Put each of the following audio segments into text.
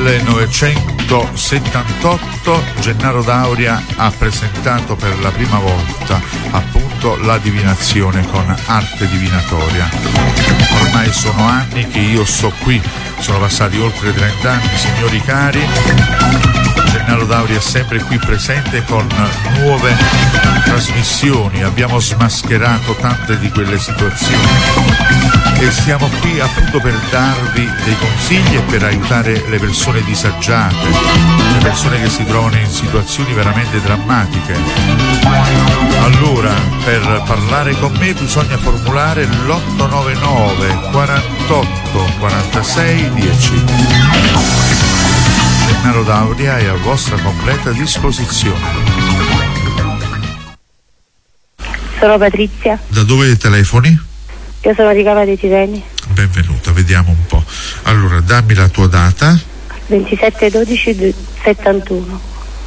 1978 Gennaro D'Auria ha presentato per la prima volta appunto la divinazione con arte divinatoria. Ormai sono anni che io sto qui, sono passati oltre 30 anni, signori cari. Gennaro D'Auria è sempre qui presente con nuove trasmissioni, abbiamo smascherato tante di quelle situazioni e siamo qui appunto per darvi dei consigli e per aiutare le persone disagiate, le persone che si trovano in situazioni veramente drammatiche. Allora, per parlare con me bisogna formulare l'899 48 46 10. Gennaro D'Auria è a vostra completa disposizione. Sono Patrizia. Da dove telefoni? Io sono di Cava dei Tirreni. Benvenuta, vediamo un po'. Allora, dammi la tua data. 27/12/71.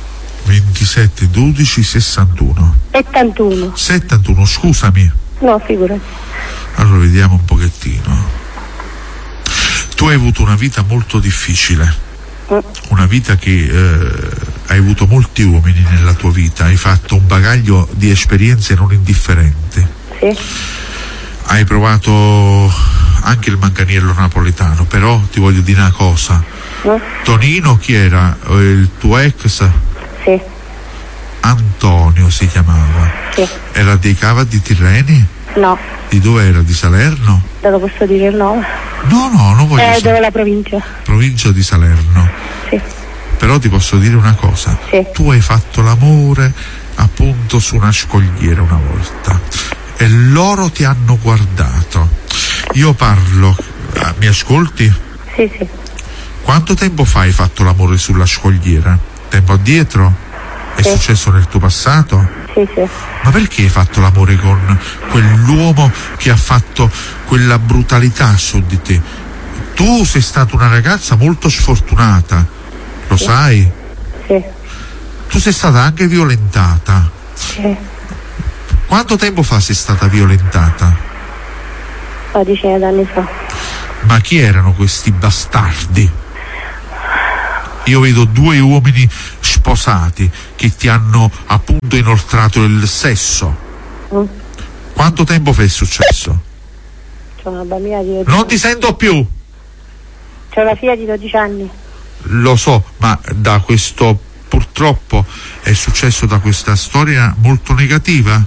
27/12/61. 71. 71, scusami. No, figurati. Allora, vediamo un pochettino. Tu hai avuto una vita molto difficile. Una vita che hai avuto molti uomini nella tua vita, hai fatto un bagaglio di esperienze non indifferenti. Sì. Hai provato anche il manganiello napoletano, però ti voglio dire una cosa. Tonino chi era? Il tuo ex? Sì. Antonio si chiamava. Sì. Era dei Cava di Tirreni? No. Di dove era? Di Salerno? Te lo posso dire il nome? No, non voglio sapere. Dove la provincia? Provincia di Salerno. Sì. Però ti posso dire una cosa. Sì. Tu hai fatto l'amore appunto su una scogliera una volta e loro ti hanno guardato. Io parlo, mi ascolti? Sì, sì. Quanto tempo fa hai fatto l'amore sulla scogliera? Tempo addietro? È successo nel tuo passato? Sì, sì. Ma perché hai fatto l'amore con quell'uomo che ha fatto quella brutalità su di te? Tu sei stata una ragazza molto sfortunata, lo sai? Sì. Tu sei stata anche violentata. Sì. Quanto tempo fa sei stata violentata? Una decina d'anni fa. Ma chi erano questi bastardi? Io vedo due uomini sposati che ti hanno appunto inoltrato il sesso. Quanto tempo fa è successo? C'è una bambina di 12 Non ti sento più. C'è una figlia di 12 anni. Lo so, ma da questo purtroppo è successo da questa storia molto negativa.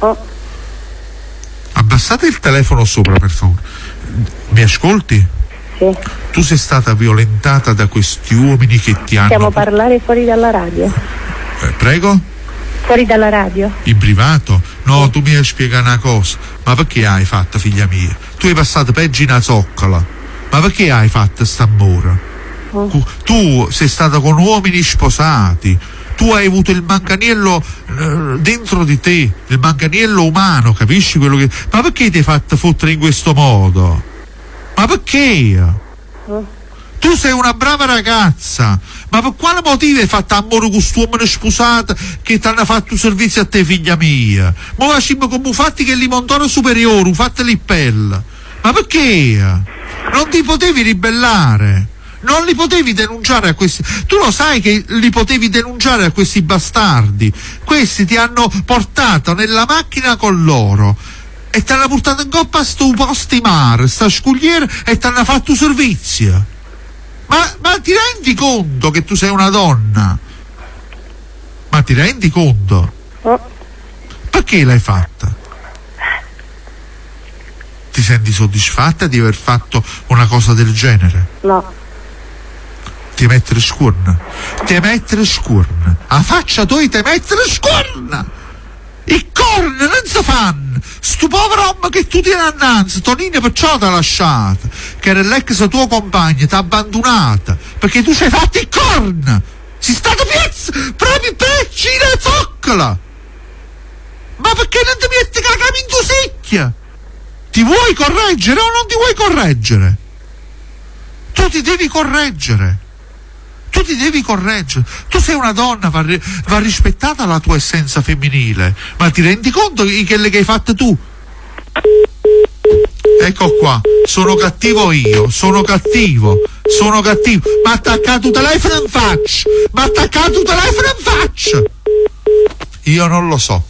Abbassate il telefono sopra, per favore. Mi ascolti? Sì. Tu sei stata violentata da questi uomini che ti hanno... Possiamo parlare fuori dalla radio? Prego? Fuori dalla radio? In privato? No, tu mi devi spiegare una cosa. Ma perché hai fatto, figlia mia? Tu hai passato peggio in una zoccola. Ma perché hai fatto st'amore? Tu sei stata con uomini sposati. Tu hai avuto il manganiello dentro di te, il manganiello umano, capisci quello che... Ma perché ti hai fatto fottere in questo modo? Ma perché? Tu sei una brava ragazza, ma per quale motivo hai fatto amore con quest'uomo sposato che ti hanno fatto servizio a te, figlia mia? Ma facciamo come fatti che li montano superiore, fatti li pelle. Ma perché? Non ti potevi ribellare? Non li potevi denunciare a questi? Tu lo sai che li potevi denunciare a questi bastardi? Questi ti hanno portato nella macchina con loro e ti hanno portato in coppa a sto posto di mare, sta scogliera, e ti hanno fatto servizio. Ma ti rendi conto che tu sei una donna? Ma ti rendi conto? Perché l'hai fatta? Ti senti soddisfatta di aver fatto una cosa del genere? No. Ti mettere scuorna. Ti mettere scuorna. A faccia tua ti mettere scuorna. I corni non si fanno. Sto povero uomo che tu tieni annanzi, Tonino, perciò ti ha lasciata, che era l'ex tuo compagno, ti ha abbandonata perché tu ci hai fatto i corni. Si stato piazza proprio pecci in zoccola. Ma perché non ti metti la capa in tua secchia? Ti vuoi correggere o non ti vuoi correggere? Tu ti devi correggere. Tu ti devi correggere. Tu sei una donna, va rispettata la tua essenza femminile. Ma ti rendi conto di quelle che hai fatte tu? Ecco qua, sono cattivo io, sono cattivo. Sono cattivo. Ma attaccato il telefono in faccia. Io non lo so.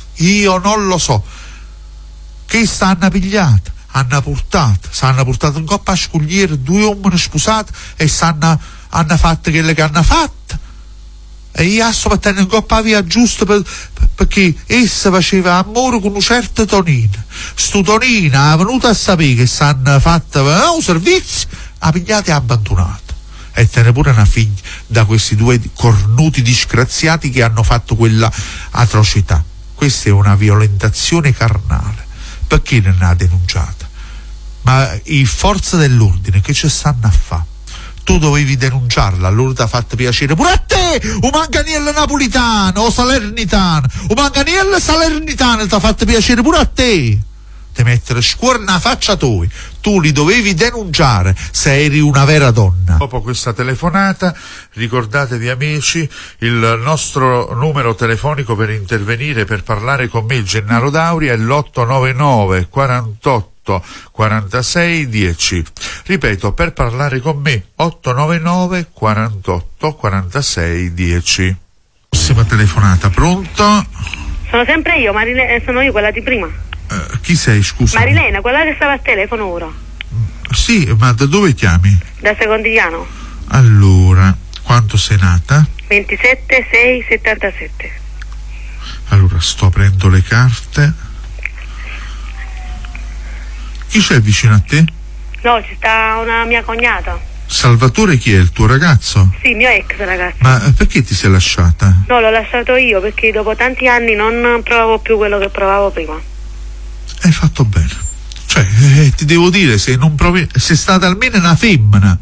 Che stanno pigliate? Hanno portato in coppa a scogliere 2 uomini sposati e hanno fatto quello che hanno fatto. E io sto mettendo in coppa via giusto perché essa faceva amore con un certo Tonino. Sto Tonino è venuto a sapere che s'hanno fatto un servizio, ha pigliato e ha abbandonato. E te ne pure una figlia da questi 2 cornuti disgraziati che hanno fatto quella atrocità. Questa è una violentazione carnale. Perché non ha denunciata? Ma i forze dell'ordine che ci stanno a fare? Tu dovevi denunciarla, allora ti ha fatto piacere pure a te, un manganiello napolitano o salernitano, un manganiello salernitano ti ha fatto piacere pure a te. Ti mettere scuola nella faccia tu li dovevi denunciare se eri una vera donna. Dopo questa telefonata, ricordatevi amici, il nostro numero telefonico per intervenire, per parlare con me, Gennaro Dauria, è l'899 48 46 10. Ripeto, per parlare con me 899 48 46 10. Prossima telefonata, pronto? Sono sempre io, sono io quella di prima. Chi sei, scusa? Marilena, quella che stava al telefono ora. Sì, ma da dove chiami? Da Secondigliano. Allora, quando sei nata? 27/6/77. Allora, sto aprendo le carte. Chi c'è vicino a te? No, ci sta una mia cognata. Salvatore chi è? Il tuo ragazzo? Sì, mio ex ragazzo. Ma perché ti sei lasciata? No, l'ho lasciato io perché dopo tanti anni non provavo più quello che provavo prima. Hai fatto bene. Cioè, ti devo dire, se non provi, sei stata almeno una femmina,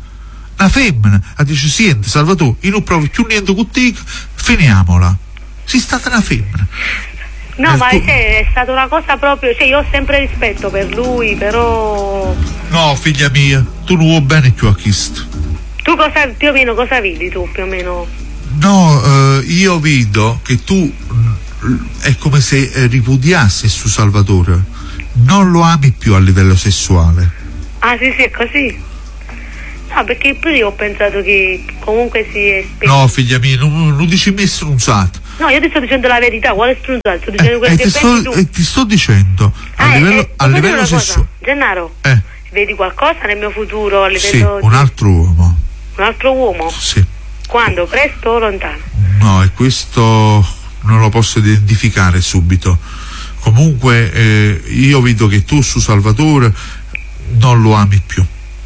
ha detto, senti Salvatore, io non provo più niente con te, finiamola. Sei stata una femmina. No, ma è stata una cosa proprio, io ho sempre rispetto per lui, però... No, figlia mia, tu non vuoi bene più a questo. Tu più o meno cosa vedi tu, più o meno? No, io vedo che tu è come se ripudiassi su Salvatore. Non lo ami più a livello sessuale. Ah sì, è così. No, perché pure io ho pensato che comunque si è spento. No, figlia mia, non dici me strunzato. No, io ti sto dicendo la verità, quale strunzato? Sto dicendo quello che pensi tu. Ti sto dicendo, a livello sessuale. Gennaro, vedi qualcosa nel mio futuro? A livello sì, un altro uomo. Un altro uomo? Sì. Quando? Presto o lontano? No, e questo non lo posso identificare subito. Comunque io vedo che tu su Salvatore non lo ami più.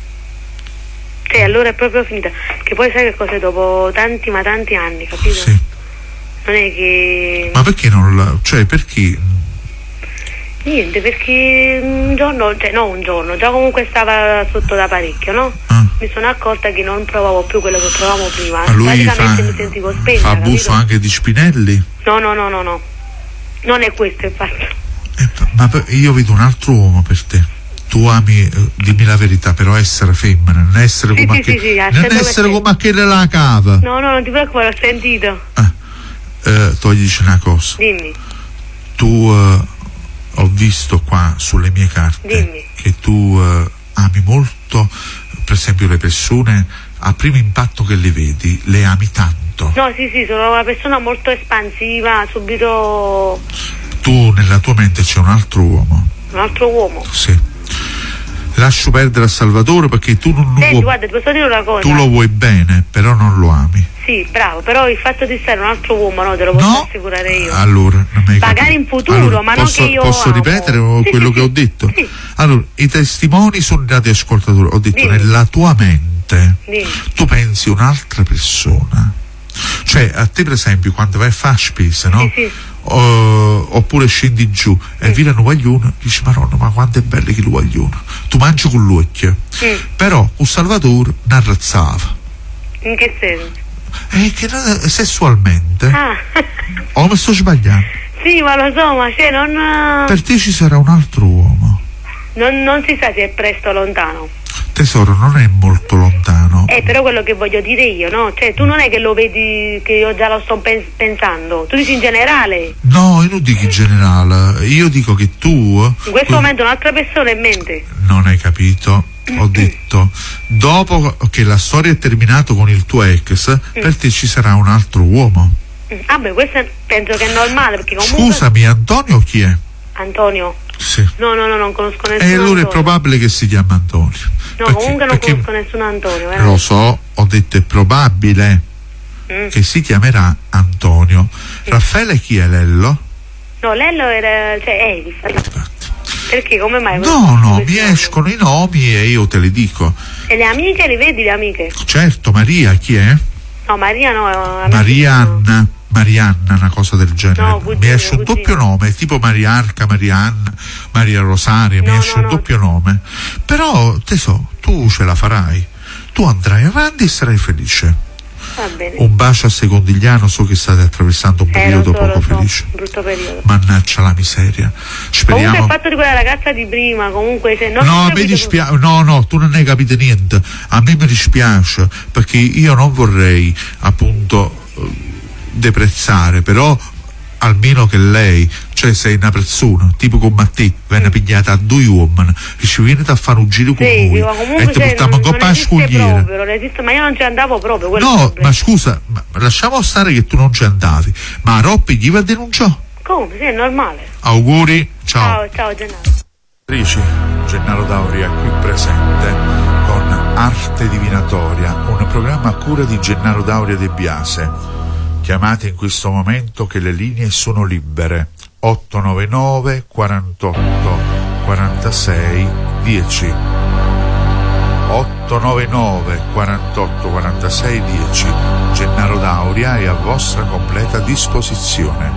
Sì, allora è proprio finita. Che poi sai che cosa, dopo tanti anni, capito? Sì. Non è che... Ma perché non la... cioè perché... Niente, perché un giorno, già comunque stava sotto da parecchio, no? Mi sono accorta che non provavo più quello che provavo prima. Ma lui praticamente mi sentivo spenta. Fa abuso anche di Spinelli? No. Non è questo il fatto. Ma io vedo un altro uomo per te. Tu ami, dimmi la verità, però essere femmina, non essere come come aquella la cava. No, non ti preoccupare, l'ho sentito. Toglici una cosa. Dimmi. Tu ho visto qua sulle mie carte che tu ami molto, per esempio, le persone a primo impatto che le vedi, le ami tanto. No, sì, sono una persona molto espansiva, subito. Tu nella tua mente c'è un altro uomo. Un altro uomo? Sì. Lascio perdere a Salvatore perché tu non lo vuoi. Guarda, ti posso dire una cosa. Tu lo vuoi bene, però non lo ami. Sì, bravo, però il fatto di stare un altro uomo, no, te lo posso assicurare io. Allora, non mi hai magari capito. in futuro, allora, ma non che io posso ripetere quello che ho detto? Sì. Allora, i testimoni sono dati ascoltatori. Ho detto, nella tua mente tu pensi un'altra persona. Cioè, a te per esempio, quando vai a fare spesa, no? Sì. Oppure scendi giù e vedi un guaglione, dici Maronna, ma quanto è bello che il guaglione, tu mangi con l'occhio. Però un Salvatore non arrazzava. In che senso? Che sessualmente o mi sto sbagliando? Sì, ma lo so, ma non per te ci sarà un altro uomo. Non si sa se è presto o lontano. Tesoro, non è molto lontano. Però quello che voglio dire io, no? Cioè, tu non è che lo vedi, che io già lo sto pensando. Tu dici in generale. No, io non dico in generale. Io dico che tu... In questo momento un'altra persona in mente. Non hai capito. ho detto, dopo che la storia è terminata con il tuo ex, per te ci sarà un altro uomo. Beh, questo penso che è normale, perché comunque... Scusami, Antonio chi è? Antonio? Sì. No, non conosco nessuno. E allora Antonio. è probabile che si chiama Antonio. No, comunque non conosco nessuno Antonio. Lo so, ho detto è probabile che si chiamerà Antonio. Raffaele chi è Lello? No, Lello era... cioè Elif. Perché, come mai? No, mi escono i nomi e io te li dico. E le amiche, le vedi le amiche? Certo, Maria chi è? No, Maria no. Marianna, una cosa del genere. No, cugino, mi esce un doppio nome, tipo Mariarca, Marianna, Maria Rosaria, mi esce un doppio nome. Però, tu ce la farai. Tu andrai avanti e sarai felice. Va bene. Un bacio a Secondigliano, so che state attraversando un periodo poco felice. Un brutto periodo. Mannaggia la miseria. Speriamo. Comunque il fatto di quella ragazza di prima, comunque se non... No, a me dispiace. No, tu non hai capito niente. A me mi dispiace, perché io non vorrei appunto deprezzare, però almeno che lei, cioè sei una persona tipo come te, venne pigliata a due uomini e ci viene a fare un giro con noi e ti portiamo un po' a scogliere. Non esiste, ma io non ci andavo proprio. No, ma scusa, lasciamo stare che tu non ci andavi, ma Roppi gli va a denunciare. Come? Sì, è normale. Auguri, ciao. Ciao Gennaro. Gennaro Dauria qui presente con Arte Divinatoria, un programma a cura di Gennaro Dauria De Biase. Chiamate in questo momento che le linee sono libere. 899 48 46 10. 899 48 46 10. Gennaro Dauria è a vostra completa disposizione.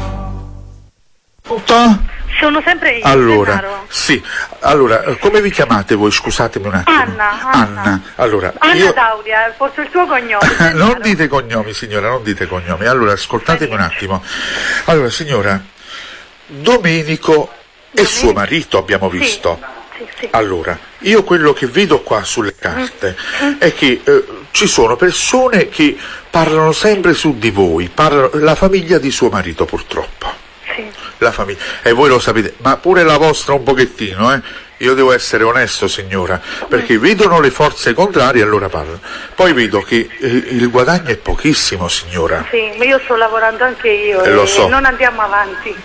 Tutto? Sono sempre io. Allora, Gennaro. sì. Allora, come vi chiamate voi? Scusatemi un attimo. Anna. Allora, Anna Dauria, forse il tuo cognome. Non dite cognomi, signora, non dite cognomi. Allora, ascoltatemi un attimo. Allora, signora, Domenico è suo marito, abbiamo visto. Sì. Allora, io quello che vedo qua sulle carte è che ci sono persone che parlano sempre su di voi, la famiglia di suo marito purtroppo. La famiglia, e voi lo sapete, ma pure la vostra un pochettino, io devo essere onesto, signora, perché vedono le forze contrarie e allora parlano. Poi vedo che il guadagno è pochissimo, signora. Sì, ma io sto lavorando anche io lo so. non andiamo avanti.